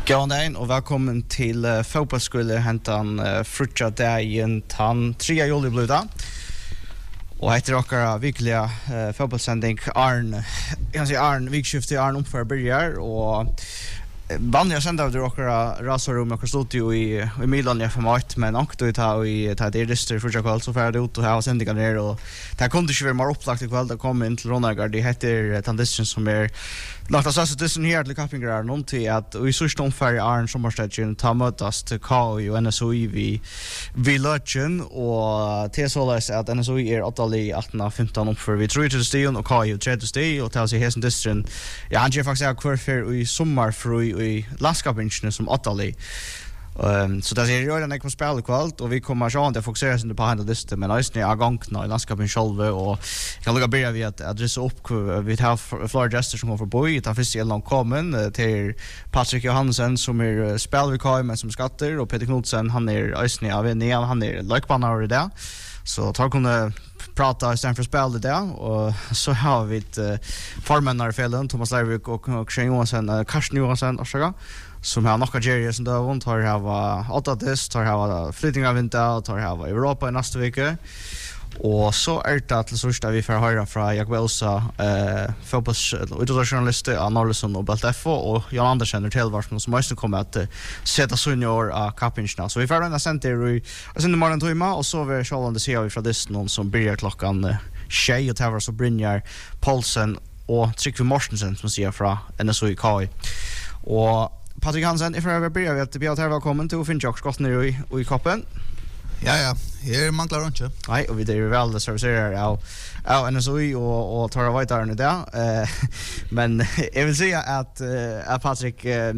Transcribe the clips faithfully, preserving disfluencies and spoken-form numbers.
God dag och välkommen till uh, fotbollsskolan hentan uh, frutja dagen tan tredje juli bluda. Och heter åkara vikliga uh, fotbollssändning Arn, jag kan säga Arn, vikskifte Arn uppför börjar och vanliga sända du åkara rasorum och studio i i Milan i format men också det har i det är det för jag så färd ut och ha sändningar ner och det kunde ju vara mer upplagt ikväll att komma in till Ronagard det heter transition som är lagt oss att det här till Kappingar någon till att vi så stod för Arn sommarstadion ta mötas till K U och N S O I vi vi lunchen och till så att N S O I är åttali arton femton upp för vi tror till station och K U tredje station och tar sig hästen distrikt ja han ger faktiskt kvar för i sommar för i landskapsbänken som åttali Um, så det är ju redan ekon spel kvalt och vi kommer så att fokusera sig på handla liste men nästan är gång nu i landskapen själva och kan lugga börja vi att adressa upp vi har Florida Gesters som kommer förbi det finns ju en lång kommen till Patrick Johansen som är spelvikar men som skatter och Peter Knudsen han är ösnig av en han är lekbanare där så tar kunde prata istället för spel det där och så har vi ett uh, formannar fällen Thomas Leivik och Christian Johansson uh, Karsten Johansson och så som har några Jerry som då vant har ha åtta test har ha flytting av vinter tar ha Europa i nästa vecka och så är det att så vi får höra från Jakob Elsa eh fotbolls utåjournalist Arnoldsson och Balt F och Jan Andersen och Telvarsson som måste komma att sätta senior av Kappinchna så vi får den center i sen i morgon timme och så vi ska det se vi från det någon som börjar klockan tjej och Tavars så Brynjar Paulsen och Tryggve Mortensen som säger från N S O I K I och Patrick Hansen, if I börjar vi att bli här välkommen till Finn Jocks skott ner i i koppen. Ja ja, här manglar inte. Nej, och vi det är väl det servicerar av av N S O I och och tar vidare nu där. Eh men jag vill säga att uh, Patrick uh,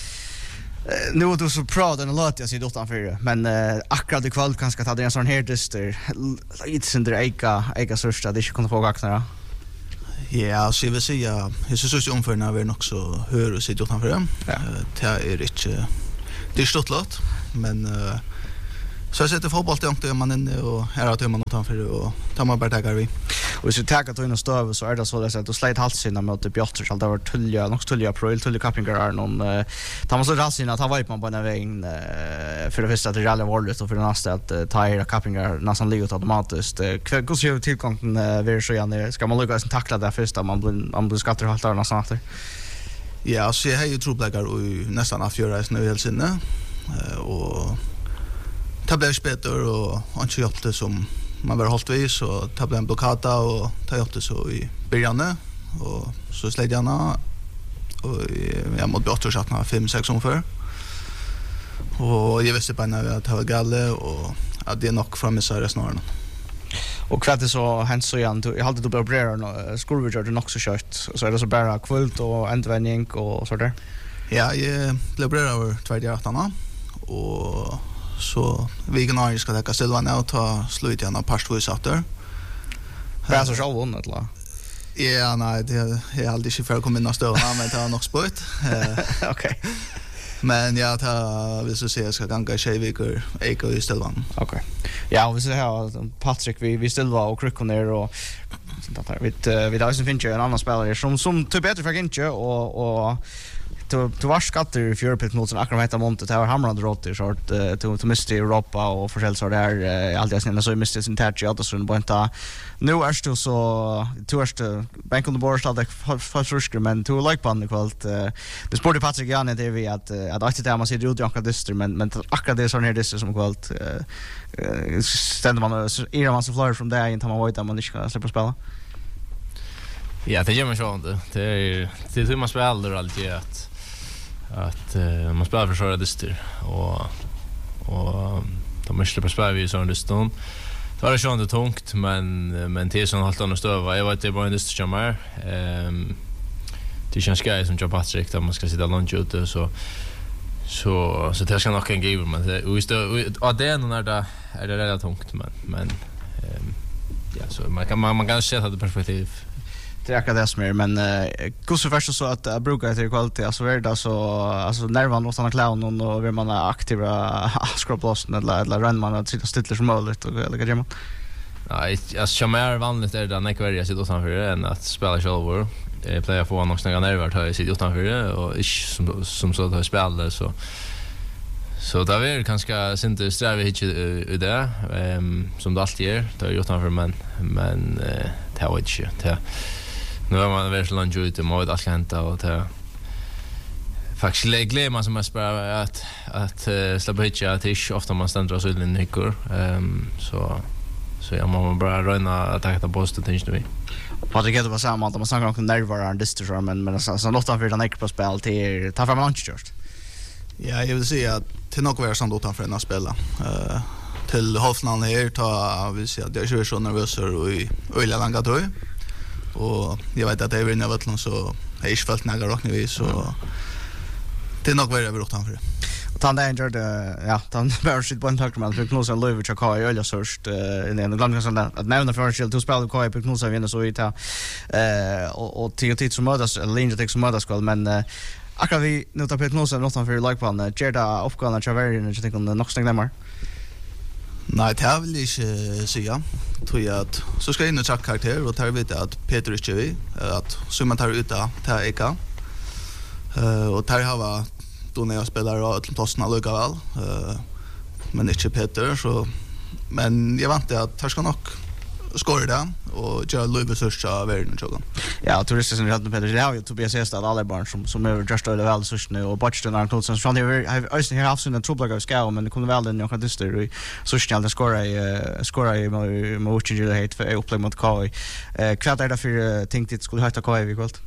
nu är du så proud and alert jag ser det utanför men uh, akkurat i kväll kanske ta det en sån här dyster lite synder eka eka största det kan få gakna. Ja, så jag vill säga, jag syns ju omförna vi också hör och sitter utanför det. Ja. Det är inte, det är stort låt, men så jag sätter fotboll till ångte man inne och här att man utanför det och tar man bara taggar vi. Och så taggar till en stöv så är det så att du släit halsen mot det Björter så det var tullja, nog tullja pro tullja Kappingar är någon tar man så halsen att ha varit man på den vägen för det första att det är alldeles våldligt och för det nästa att ta era Kappingar nästan ligger automatiskt. Hur ser ju tillgången vi så gärna ska man lyckas tackla det första man blir man blir skatter haltar nästan efter. Ja, så jag har ju trobläggar och nästan att göra det nu helt sinne och det blev bättre och inte gjort det som man var hållt vid så det blev en blockada och det gjort det så i början och så slädde jag och jag måtte bort och satt fem sex år för och jag visste bara att det var galle och att det är nog framme så är snarare. Och kvart det så hänt så igen jag hade då börjat skolvidger det nog så kört så är det så bara kvult och ändvändning och så där. Ja, jag blev bra över tjugoarton och så vi kan ju ska ta Silva nu och ta slut igen av pastvisatör. Bara så själv hon eller? Ja, nej, det är aldrig så för att komma in och stöna men det har nog spött. Okej. Men jag tar vill så säga ska ganga Tjejviker Eko i Stilvan. Okej. Ja, vi ser här Patrick vi vi Stilva och Kryckoner och sånt där. Vi vi där så finns ju en annan spelare som som typ bättre för inte och och to to var skatter för Europe mot en akkurat heter Monte Tower hamrande rotter så att to to Mister Europa och försälsar där alltid sen så Mister Sintatch att så bonta nu är det så första bank on the board stad fast rusker men to like på den kvalt det sportar Patrick Janne det vi att att att det man ser ut jag dister men men akkurat det sån här dister som kvalt ständer man är man så flyr från där in tar man vet att man inte ska släppa spela. Ja, det gör man så inte. Det är det är hur man spelar alltid att att uh, man spelar för sådana dyster och och de måste på spela vi sådana dyster. Det var ju inte tungt men men det är sån halt annars stöva. Jag vet det är bara en dyster som är ehm det känns sky som Joe Patrick där man ska sitta lunch ute så så så det ska nog en give men det just och det är när det är det rätt tungt men men um, ja så man kan man, man kan se att det perspektiv träcka det som är men hur så först så att uh, brukar det kvalitet alltså är det så alltså nervan måste han clown och vill man är aktiva scrubblåsen eller eller run man att sitta stilla som möjligt och eller vad gör man? Ja, alltså som är vanligt är det när jag sitter utanför än att spela själv. Jag plejer få någon snäga nerver att jag sitter utanför och inte som, som så att jag spelar så så det är ganska inte sträva hit i det um, som det alltid är det är utanför men men uh, det har inte det nu har man varit så långt ute och allt ska hända och det faktiskt glädjer man som mest bara att att uh, släppa hit att det är ofta man ständer så in nyckor um, så så jag måste bara röna att ta det på stöd inte vi. Patrik heter på samma att man snackar om nerver och distor men men så så låter för den ekra spel till ta fram lunch just. Ja, jag vill säga att till något var samt utanför en att spela. Uh, till halvfinalen här ta vill säga att jag är så nervös och i öliga långa då. Och jag vet att det är vinner vattnet så är inte fällt några rocknivå så till något var över utanför. Han där gjorde ja, han var shit på en tag med för Knosa Löver och Kai Ölla först i den glömde sån där att nämna för sig till spela Kai på Knosa vinner så ut eh och och till tid som mötas linje till som mötas skall men akkurat vi nu tar på Knosa något för like på den Gerda uppgåvan Traverin och jag tänker om något stäng där. Nej, det vill jag inte säga. Tror jag att så ska jag in och checka karaktär och tar vet att Peter är vi att så man tar ut det tar Eka. Eh och tar har då när jag spelar och till tossna lugga väl uh, men inte Peter så men jag väntar att här ska nog skora det och göra Louis resurser av världen och ja turister som hade Peter det har ju Tobias Estad alla barn som som är just över väl så nu och Butch den Arnold som från det har östen här haft en trubbel av ska men det kunde väl den jag kan dyster och så snällt den skora i skora i mot Change the Hate för upplägg mot Kai eh kvart är det för tänkte det skulle höra Kai vi kvällt.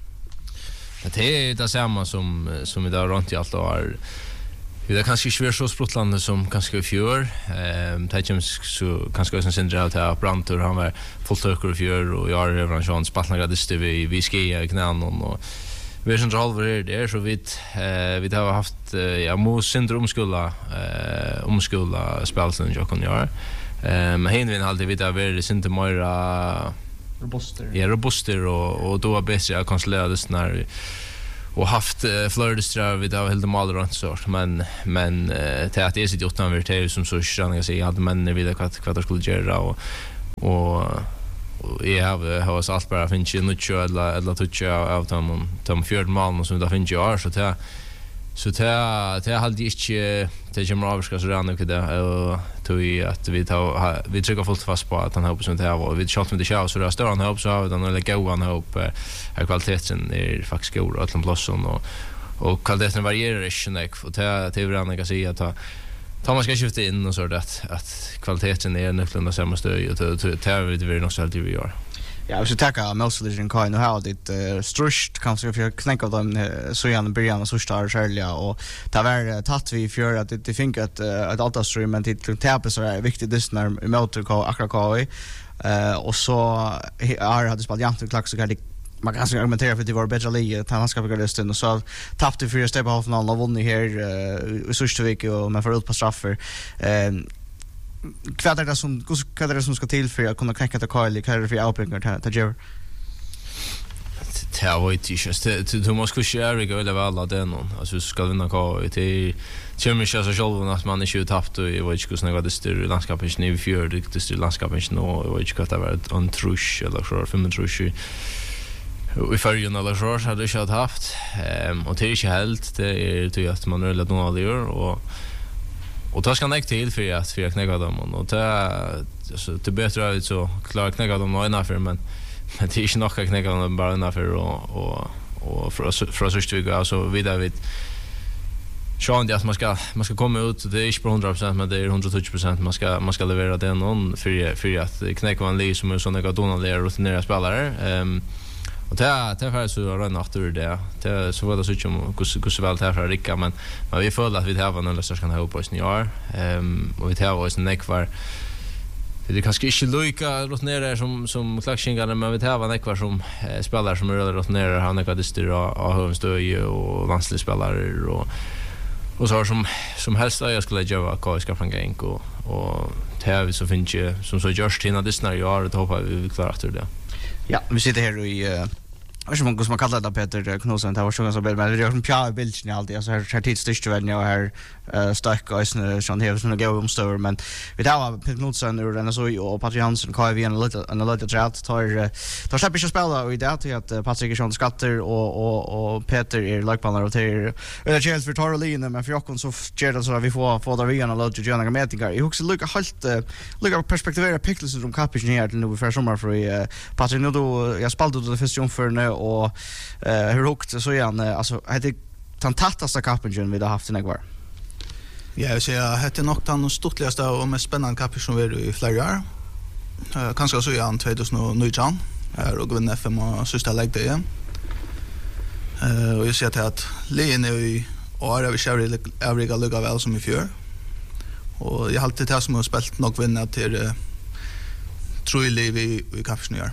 Det är det samma som som idag runt i allt och är det är kanske svårt så spruttlande som kanske i fjör ehm det känns så kanske också sen dra till Brantur han var fullt öker i fjör och jag har redan chans spaltna gradist vi vi skier knän och vi är som halver det är så vitt eh vi har haft ja mot syndromskola eh omskola spelsen jag kan göra ehm men hinner vi alltid vid att det inte mer robuster. Ja, robuster och och då är bättre att konsolera det när och haft uh, flördestra vid av helt mal runt sort men men uh, till att det är sitt åttan vart det som så skön jag säger hade män vid att vad det skulle göra och och och jag har har allt bara finns ju något eller eller toucha av dem de fjärde mål som det finns ju är så det så det det hade inte det kommer avska så redan och det och tog att vi tar vi trycker fullt fast på att han hoppas som det här och vi chatta med det show så där står han hoppas av den eller gå han hopp är kvaliteten är faktiskt god och att platsen och och kvaliteten varierar inte och det det vill jag säga att ta man ska skifta in och så där att att kvaliteten är nyckeln och samma stöd och det tar vi det vill nog så alltid vi gör. Ja, vi ska tacka Melsolation Kai nu har det uh, strust kanske för knäcka dem uh, så igen början och så står själva och ta var tatt vi för att det fick att ett alta stream men till täppa så är viktigt det när motor Kai akra Kai eh och så är hade spelat jämt klack så kan det man kan argumentera för att det var bättre liga att han ska bygga listan och så tappade för steg på halvfinalen och vunnit här i Sörstavik och med för ut på straffer eh Vad är det som vad är det som ska till för att kunna knäcka till Kyle? Vad är det för avbringar till Jever? Det var inte just det. Du måste kanske Erik eller väl alla den alltså ska vinna Kyle till kommer ju så själv att man inte tappat och jag vet inte hur snägt det styr landskapet nu för det styr landskapet nu och jag vet inte vad det var en trusch eller så fem trusch i färgen eller så hade jag inte haft och det är inte helt det är ju att man rullar någon gör och och då ska jag till för att för att knäcka dem och det så det bättre att så klara knäcka dem och ena för men men det är inte nog att knäcka dem bara ena för och och och för oss för oss att gå så vidare vid Sean det att man ska man ska komma ut det är inte på hundra procent men det är hundratjugo procent man ska man ska leverera det någon för för att knäcka en lig som är såna Donald är rutinerade spelare ehm och det det är så rör natur det det så var det så som hur så väl det här för Ricka men men vi får att vi har någon så kan hoppa oss i år ehm och vi har oss en neck var det kanske inte lika rutinerade som som klackskingarna men vi har en neck var som eh, spelare som är rutinerade han är styra och har en stöj och landslagsspelare och och så som som helst jag skulle göra K ska från Genk och och det här vi så finns ju som så görs till när det snart gör det hoppas vi klarar efter det. Ja, vi sitter här i uh, Jag vet inte om man kallar det Peter Knudsen, det var så ganska bra, men det är som pjär i bilden alltid, alltså här, här tidsstyrstevänja och här uh, starka och sån här såna gå omstör, men vi tar Peter Knudsen ur N S O och Patrik Hansen, K V en lite en lite trätt tar tar släpper inte spela och i det till att Patrik Jean skatter och och och Peter är lagbanar och till eller chans för Tarolina, men för Jakob så ger det så att vi får få där igen och låta göra mätningar. Jag också lucka helt lucka perspektivera pixels som kapten här till nu för sommar för Patrik nu då jag spaltade det första för nu och eh hur högt så igen alltså hade den tattaste kappen vi har haft i Negvar. Ja, jag säger att det är nog den stortligaste och mest spännande kappen som vi är i flera år. Eh kanske så igen tjugonitton här och vinna F M och sista läget igen. Eh och jag ser att Lene i år är vi kör övriga lugga väl som i fjör. Och jag har alltid det som har spelat nog vinna till uh, troligen vi i kappen gör.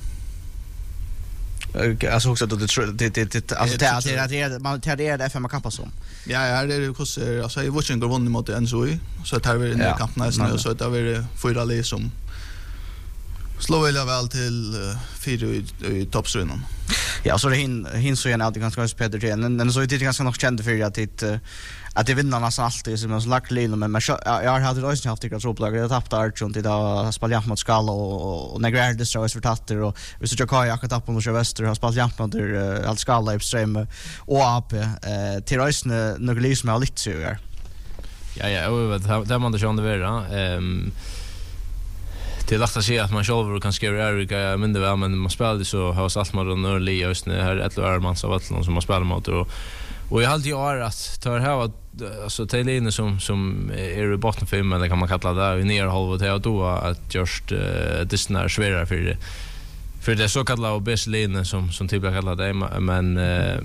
Alltså också det det det alltså det är det man tar det F M kappa som. Ja, ja, det är kostar alltså i watching går vunnit mot N S O I så tar vi den kampen nästan så där vi fyra lag som slår väl väl till fyra i, i toppstriden. Ja, så det hin hin så igen alltid ganska Peter igen. Men så är det ganska nog känd för att det att det vinner nästan alltid som en slags linje men jag har hade också haft det tropplag jag tappade Archon till att spela mot Skall och och Negrar det så för tatter och vi så jag kan jag tappade mot Väster har spelat mot allt Skall i Ström och A P eh till Rösne några lys med lite så här. Ja ja, och det man det kände vara ehm till att se att man själv kan skriva Erika men det var men man spelade så har satt man den early just nu här ett år man så vart som man spelar mot och och jag alltid har att ta det här att alltså Taylor som som är i botten för men det kan man kalla det i ner halva till då att just uh, det snär svårare för det för det så kallade Besline som som typ kallar det men uh,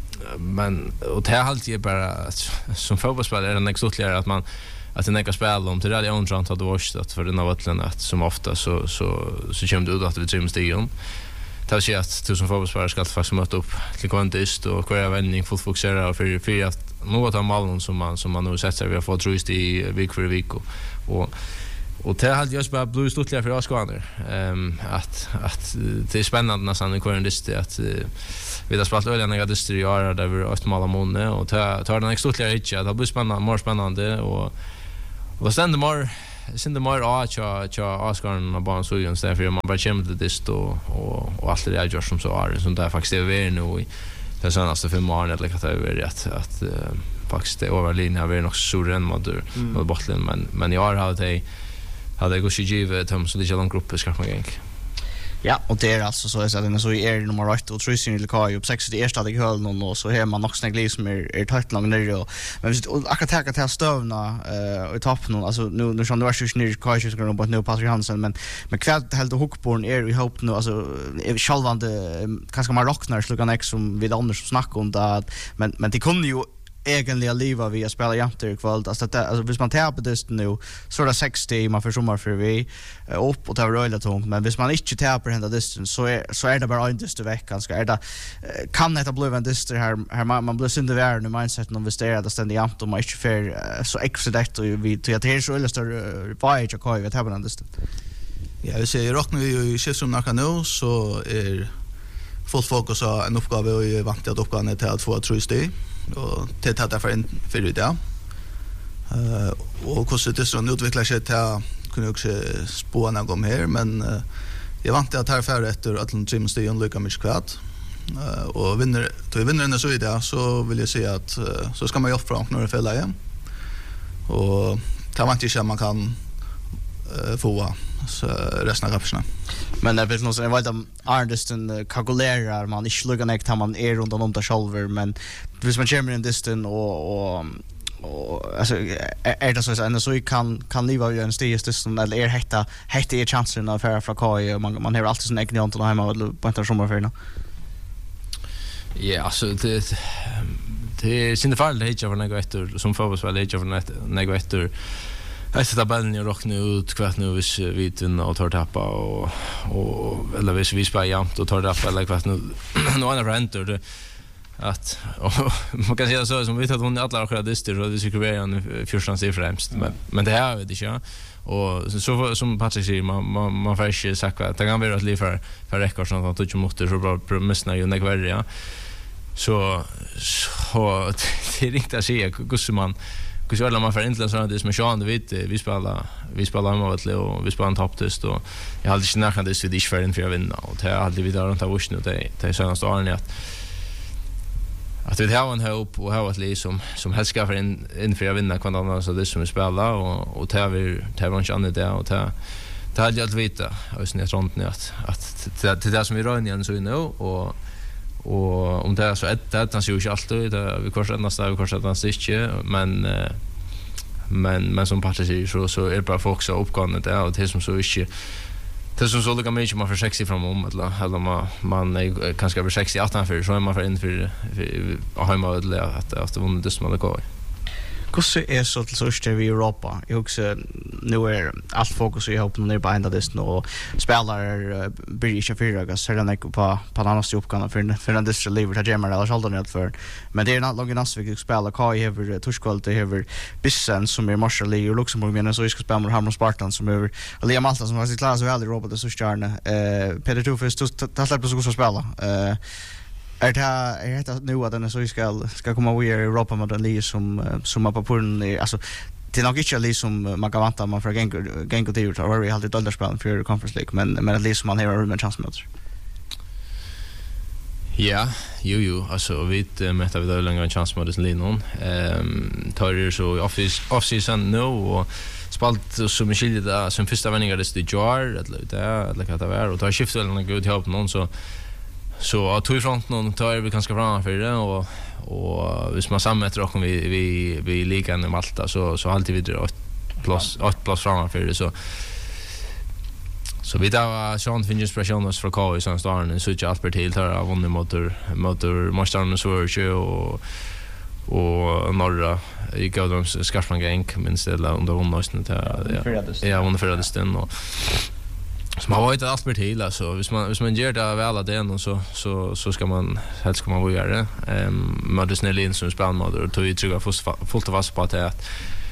men och det har alltid bara att, som fotbollsspelare är det exotligare att man att det kan spela om till det är ontrant att det var att för den av vattnen att som ofta så så så kommer det ut att vi trimmer stigen. Det är så att tusen fotbollsspelare ska faktiskt möta upp till kontist och kvar vändning fullt fokusera för för att något av målen som man som man nu sätter vi har fått trust i vecka för vecka och och det har just bara blivit stortligare för oss kvar ehm att att det är spännande nästan i kontist att vi har spelat öliga negatister i år där vi har ett mål måne och ta tar den stortligare inte det blir spännande mer spännande och och sen mer sen det mer att cha cha Oscar och barn så ju så för man bara kommer till det och och och allt det där som så är som där faktiskt är vi nu i det senaste fem åren eller att det är rätt att faktiskt det överlinjen har vi nog så ren mot mot botten men men jag har det hade gått givet Tom så det är en grupp ska man egentligen. Ja, och det är alltså så att den så är nummer åtta och Tristan i Lukai upp sex i första det höll någon och så här man också snäglig som är är tätt långt ner och men vi akkurat ta ta stövna eh i toppen alltså nu nu som det var så ner Kai så går på nu Patrik Hansen men men kvärt helt och hookborn är i hopp nu alltså självande kanske man rocknar slugan ex som vi andra som snackar om det men men det kunde ju egentligen leva vi att spela jämter i kväll alltså det alltså hvis man tar på det nu så är det sextio man för sommar för vi upp och tar röjla tungt men hvis man inte tar på hända distance så är så är det bara en distance veck ganska är det kan det bli en distance här här man, man blir synd över nu mindset om vi står där ständigt jämt och man inte för så extra och vi till att det är så eller står fight och kör vi tar på den distance. Ja, vi ser rocknar vi i skiftsrum när kan nu så är fullt fokus på en uppgave och är vant att uppgåvan är till att få trust i och det tar därför en för det där. Eh och hur det så utvecklar sig till kunde också spåna gå här men uh, jag vant att här för efter att de trimmer stigen lika mycket kvart. Uh, och vinner då vinner den så i det så vill jag säga att uh, så ska man ju offra när det fäller igen. Och ta vant inte man kan uh, få så resten av kapslarna. Men det vet nog så jag vet om Arneston kalkylerar man inte lugga ner tar man är runt om där själva men hvis man kommer in distan och och och alltså är det så att så kan kan leva ju en stig distan eller är hetta hetta är chansen av för från K I man man har alltid sån egen antal hemma på ett sommarferien. Ja, alltså det det är sin fall det är ju något efter som fotbollsspelare det är ju något efter jag sätter tabellen i rock nu ut kvart nu vis vi vinner och tar tappa och och eller vis vi spelar jämnt och tar tappa eller kvart nu någon annan renter det att man kan säga så som vi tar hon alla våra dister så det skulle vara en första steg främst men men det här vet jag och så, så som Patrick säger man man man får inte säga att det kan vara ett liv för för rekord som att du måste så bra promissna ju när ja så så det är riktigt att säga hur man hur alla man för inte så det som jag vet vi spelar vi spelar hemma och vi spelar en topptest och jag hade inte nära det så det är för en för att vinna och det hade vi där runt av oss nu det det senaste åren att att vi har en hopp och har ett liv som som helst ska för in in för att vinna kvant annars så det som vi spelar och och tar vi tar vi inte annat där och tar tar jag att veta och sen runt att att det där som vi rör igen så nu och och om det är så ett det så ju alltid det vi kanske nästa vi kanske nästa inte men men men som Patrick säger så så är det bara folk så uppgående där och det som så inte det som så lukar mycket man för sexy från om eller eller man man är kanske för sexy åtta för så är man för in för att ha med att att det vunnit det som det går. Hur är så till så i Europa? Jag också nu är allt fokus i hopp nu på ända det nu spelar blir inte fyra så den på på andra uppgångar för för den district lever till Gemma eller sådär ned för men det är inte långt nästa vi spelar Kai över Torskvalt det över Bissen som är Marshall i Luxemburg men så vi ska spela mot Hammarby Spartan som över Alia Malta som har sig klara så väl i Europa det så stjärna eh Peter Tufus det släpper så spela eh är det är det nu att den så ska ska komma vi i Europa med den li som som på porn alltså det är nog inte li som man kan vänta man för gänga gänga till ut och vi har alltid dollarspel för Conference League men men li som man har en chans med. Ja, jo jo, alltså vi mäter vi då längre en chans med den linan. Ehm tar det så office off season nu och spalt som skiljer där som första vändningar det är jar eller där eller kan det vara och tar skiftar eller något god hjälp någon så så att två front någon tar vi ganska bra för det och och hvis man sammäter och vi vi vi ligan i Malta så så alltid vi drar plus åt plus framåt för det så så vi där Sean finner inspiration oss från K I som starten så jag allt till tar av under motor motor måste så så och och norra i Gaudoms Skarsman gang men ställa under onnösten till ja under förra den och som har varit allt med till alltså hvis man hvis man gör det väl att det så så så ska man helst ska man göra det ehm med det snälla in som spelmodell och tog ju trygga fullt fast på att att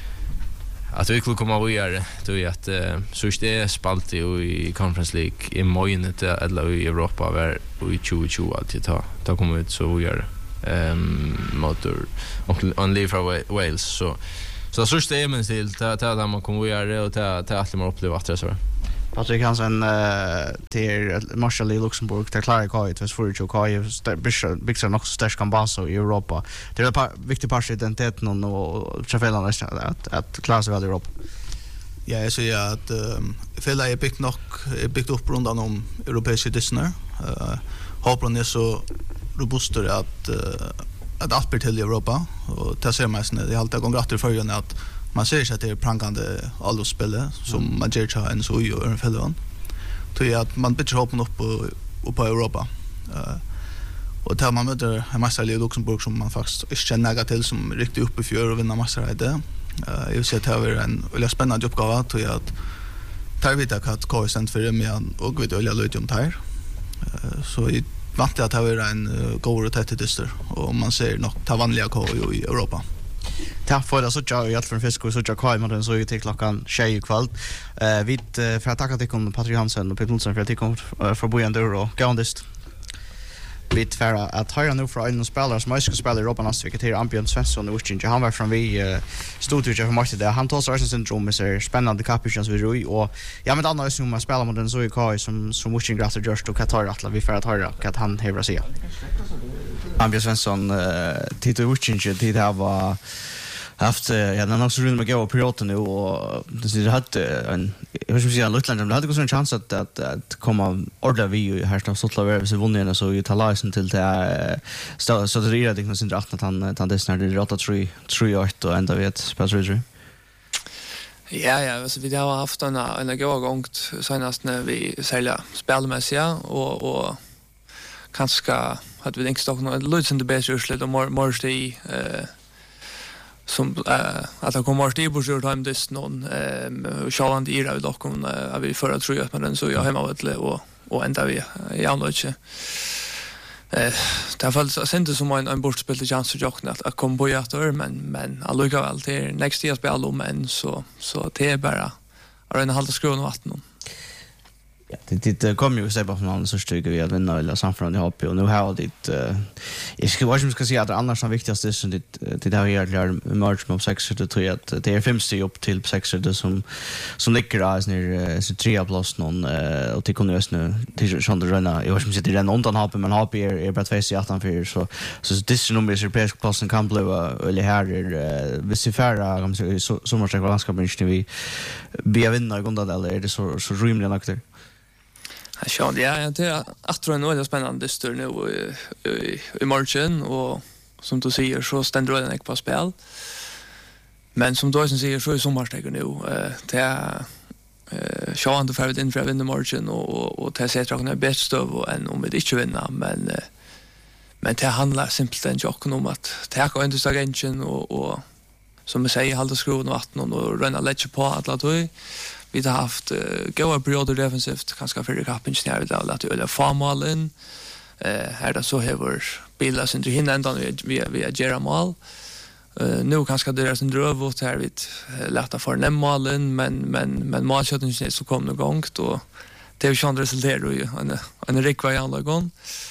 att vi skulle komma och göra det då är att så är det spalt i Conference League i möjligt eller i Europa var i tjugo tjugo alltid ta ta kommer ut så gör ehm motor och on leave for Wales så så så är det men till ta ta man kommer göra det och ta ta att man upplever att det så Patrick Hansen uh, till Marshall i Luxemburg till Clara Kai till för Kai bygger nog stark kambaso i Europa. Det är en viktig part identitet någon och Chafelan att att klara sig väl i Europa. Ja, jag säger att um, Fela är byggt nog är byggt upp runt om europeiska distner. Uh, Hopron är så robust att uh, att allt till Europa och det ser man sen det är alltid gånger efter förrän att man ser sig att det är prangande allospelare som man gör till en så i och en fällon. Det är att man byter hoppen upp på, upp på Europa. Uh, och där man möter en mästare i Luxemburg som man faktiskt inte känner till som är riktigt uppe i fjör och vinner mästare i det. Uh, jag vill säga att det är en väldigt spännande uppgave att jag tar vidare att K I stämt för det med och vi vill löjt om det här. Uh, så jag vant att det är en uh, god och tätt dyster och man ser nog ta vanliga K I i Europa. Tack för det så jag jag för fisk och så jag kvar med den så ju till klockan tjugo ikväll. Eh vi för att tacka till kom Patrick Hansen och Peter Olsson för att de kom för Bojan och Gandist. Vi för att höra nu från en spelare som ska spela i Europa nästa vecka till Ambjörn Svensson och Ustinge. Han var från vi studio för Martin där. Han tar sig syndrom med sig spännande kapitans vi Rui och ja men annars som man spelar mot den så i Kai som som Ustinge gratis just och Qatar att vi för att höra att han hävrar sig. Ambjörn Svensson Tito Ustinge det här var haft ja den har så runt med gå perioden nu och det så hade en jag ska säga Lutland hade gått en chans att att, att komma ordla vi här står så klar så vunnen så ju ta lisen till det så så det är det inte synd att han han det snart det rota tre tre åt och ända vet spelare. Ja ja alltså vi har haft en en gå gångt senast när vi sälja spelmässiga och och kanske hade vi inte något Lutland det bästa urslut och mer mer i eh som uh, att han kommer att på så time this någon eh Charland i det dock om uh, vi förra tror jag att man den så jag hemma vet och och ända vi jag vet inte Eh, det har fallit inte som en en bortspelad chans för Jocken att, att komma på efter men men allikevel till next year spel om men så så det är bara att en halva skruven vatten. Ja, det det kommer ju säga på från så stycker vi att vinna eller samfrån i H P och nu har det uh, jag ska vad ska säga att det annars är viktigast är det det där är ju merge med sex så tror jag att det är femtio upp till sex det som som ligger där när så tre plus någon och till kunde just nu till sån där rena jag som sitter den undan H P men H P är är bara två åtta för så så det nummer är europeisk klassen kan bli eller här är vi ser färra om så så måste jag ganska mycket vi be vinna i gonda eller är det så så rymligt nog där. Ja, Sean, ja, det är att tror jag är spännande stor nu i, i, i morgon och som du säger så ständer den inte på spel. Men som du säger så är sommarstegar nu. Uh, det är uh, Sean, det får vi in för att vinna morgon och, och det sätter att det är bättre än om vi inte vinner. Men, uh, men det handlar simpelt en jock om att ta och inte stag engine och, och som jag säger, hålla skruven och vatten och röna lägga på alla tog. Vi har haft uh, goda perioder defensivt, kanske för kappen när vi har lagt öle farmål in. Eh här då så har bildas inte hinna ända vi vi vi gör mål. Eh nu kanske det är en drövot här vi lätta för nämmålen men men men målskytten så kom det igång då det är ju sånt resultat ju en en rikva i andra gång.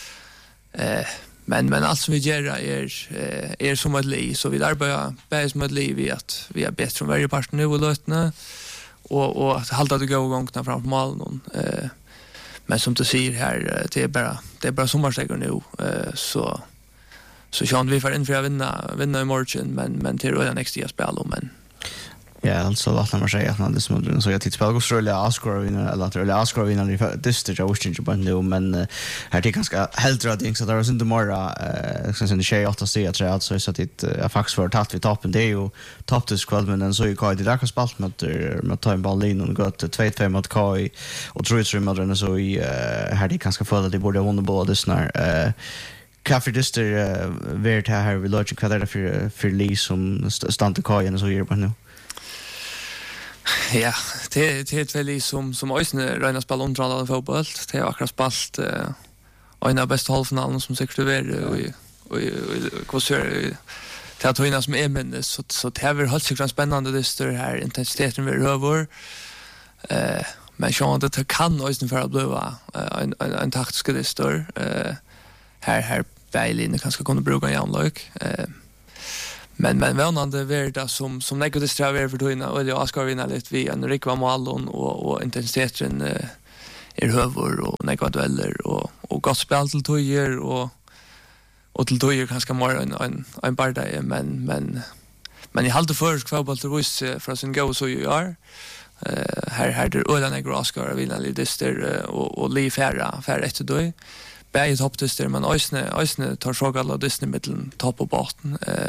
Eh men men allt som vi gör är är som ett liv så vi där börjar bäst som ett liv i att vi är bättre från varje part nu och lötna. Och och att hålla det gå igång fram på målen eh men som du säger här det är bara det är bara sommarstegar nu eh så så kan vi för in för att vinna vinna i morgon men men till det nästa år spel men ja alltså vad man säger att det som så jag tittar på så eller Oscar vinner eller att eller Oscar vinner i district jag visste inte bara nu men här det ganska helt rätt things så där var inte mer eh sen sen tjej åtta se att jag så att det är faktiskt för tatt vi toppen det är ju topp till skvall men den så ju Kai det där kan spalt med med ta en boll in och gått två två mot Kai och tror ju att den så i här det ganska för att det borde vinna båda snär eh Kaffe dister vart här vi logic kvar för för Lee som stannar Kai och så gör på nu. Ja, det det är väl som som Ösne Röna spelar under fotboll. Det är akkurat spalt eh en av bästa halvfinalen som säkert är och och kosör det att vinna som är men så så det har varit så spännande det står här intensiteten vi över. Eh men jag tror det kan Ösne för att bli en en en taktisk det står eh här här Bailey kanske kunna bruka en anlag eh Men men vänande värda som som negativt strävar för då och jag ska vinna lite vi en rikva mål och och intensiteten eh, är höver och negadueller och och gott spel till tojer och och till tojer kanske mer en en en barda men men men i halta för fotboll till vis för sin go så ju är eh här här där Öland Negro ska vinna lite där och och li färra färra efter då bäj topptester men Ösne Ösne tar så alla Disney mitten topp på botten eh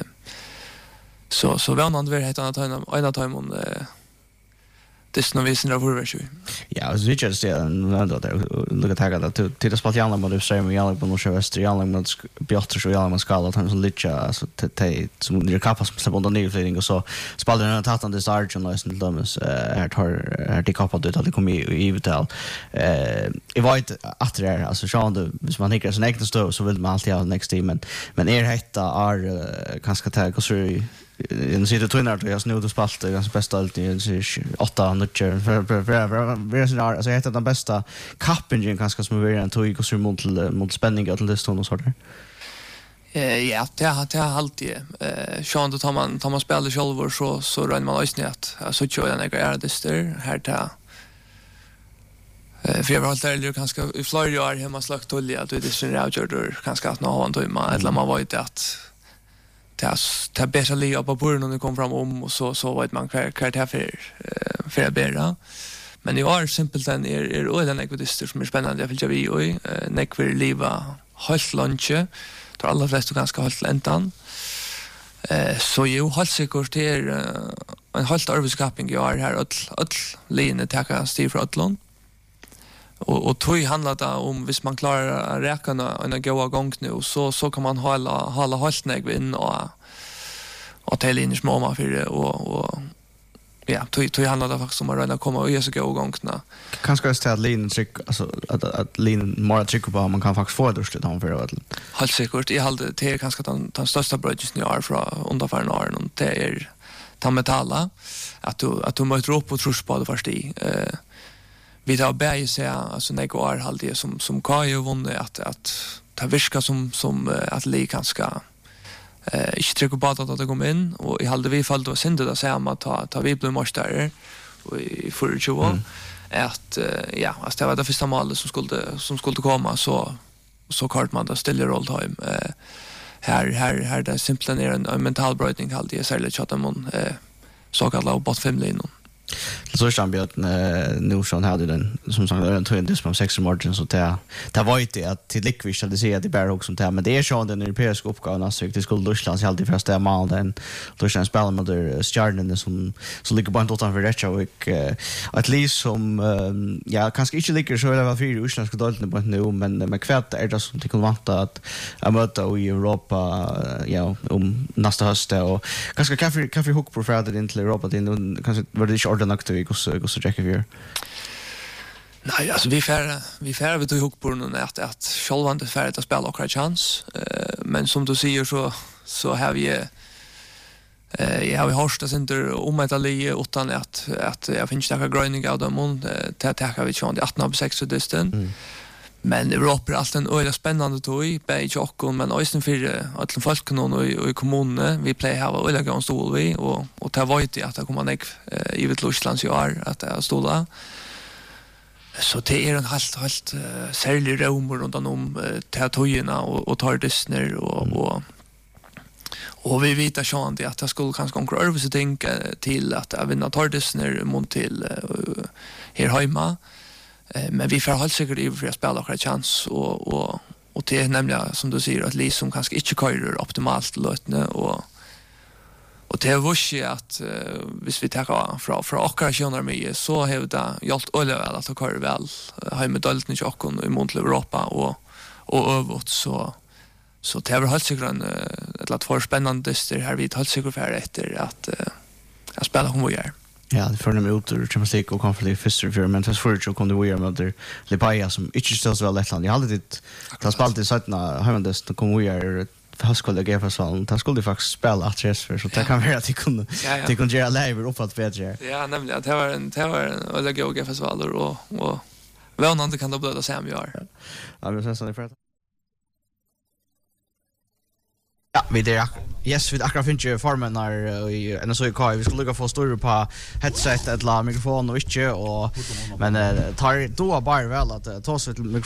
så så vänande vi heter att en en time on eh det snö vi syns över ju. Ja, så Richard säger en då där look at that till till det spaltjana mot det säger vi alla på något öster i alla mot Björtre så alla man ska alla han så lite så te som det kapas som på den nyflygning och så spaltar den att han det Sarge och Nelson Thomas här tar här det kapat ut att det kommer i utal eh i vet att det är alltså så ändå hvis man tänker så nästa stå så vill man alltid ha next team men men är hetta är kanske ta så en sitter tunnar då jag snodde spalt det ganska bästa alltid åtta nutcher för för för så där alltså heter den bästa kappen ganska som är en tog och så mot mot spänning till det stund och så där. Eh ja, det har det har alltid eh Sean då tar man tar man spelar själv så så rör man ösnä att så tror jag några är det där här där. Eh för jag har alltid det ganska i Florida är hemma slagt tulliga att det är sin router kanske att nå han då man eller man var inte att tas ta bättre liga på borden när det kom fram om och så så vet man kvar kvar det för för att bära men jag är simpelt den är är och den ekodister som är spännande jag vill ju vi och neck vill leva halt lunch tror alla flesta ganska halt läntan eh så ju halt säkert är en halt arbetskapning jag är här all all linje tacka Steve Rotlund och och tog handlar det om hvis man klarar räkarna en goda gång nu så så kan man hålla hålla haltnägg in och och ta in små man för och och ja, tog tog handlar det faktiskt om att röna komma och ge sig gå gångna. Kanske ska att linen tryck alltså att att linen mer trycker på man kan faktiskt få det slut han för att helt säkert i hade det är ganska den den största budgeten i år från underfärden år och det är ta metalla att du att du möter upp och tror på det först i eh vi har bäge säga alltså när går halt det som som kan ju vunna att att ta viska som som att li ganska eh inte trycka på att det går in och i halde vi fall då synte det så att ta ta vi blir måste och i för tjugo att ja alltså det var det första målet som skulle som skulle komma så så kort man då ställer all time eh här här här det simpelt är en, en mental brötning halde jag särskilt att man eh så kallar bot fem linjer. Så är det att nu så hade den som sagt en twenty på sex margin så där där var det att till likvis att det säger att det bara också där men det är så den europeiska uppgåvan alltså det skulle Ryssland så alltid första mål den Ryssland spelar med där Stjärnen som så ligger bara utanför rätta och att least som ja kanske inte ligger så väl för Ryssland ska dåligt på nu men med kvätt är det som det kan vara att att möta i Europa ja om nästa höst och kanske kaffe kaffe hook på färdigt in till Europa det kanske var det ordentligt vi går så går så checkar vi. Nej, alltså vi färre vi färre vi tog ihop på någon att att självande färdigt att spela och chans. Eh men som du säger så så har vi eh jag har hört det inte om att ali utan att att jag finns det grinding av dem till att ta vi från arton av sex så distant. Mm. Men Europa är alltid en öde spännande tog bei Jockon men östen för att folk kan och i kommunen vi play ha öde gång stol vi och och ta vart att det kommer nek i vet Ryssland så är att det står där. Så det är en helt helt uh, särskild rom runt om uh, territorierna och och tar dessner och och och vi vet att Sean det att det skulle kanske konkurrera över så tänka till att vinna tar dessner mot till uh, här hemma. Men vi får helt säkert i för att spela och chans och och och det är nämligen som du säger att Lis som kanske inte körer optimalt lötne och och det är vars att uh, hvis vi tar från från operationer med så har det hjälpt alla väl att köra väl har med dalt ni och i mot Europa och och överåt så så det är helt säkert en ett lat för spännande det här vi helt säkert för efter att uh, att spela hon gör. Ja, det förnämmer ut ur Champions League och konflikt fyrster för men tas förut så kom det vi med Lipaia som inte ställs väl Lettland. Jag hade det tas spalt i sättna hemmandes då kom vi är högskola G F S så där skulle det faktiskt spela att för så det kan vara att det kunde det kunde göra live upp att bättre. Ja, nämligen det var en det var en eller G F S och och väl någon kan då blöda Sam gör. Ja, men sen så det för Ja, vi det yes, vi akkurat finns ju formen när i en så i vi skulle lugga få större på headset eller mikrofon och inte och men tar då bara väl att ta sig till